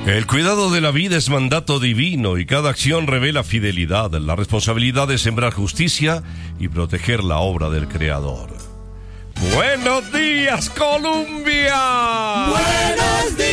El cuidado de la vida es mandato divino y cada acción revela fidelidad. La responsabilidad de sembrar justicia y proteger la obra del Creador. ¡Buenos días, Colombia! ¡Buenos días!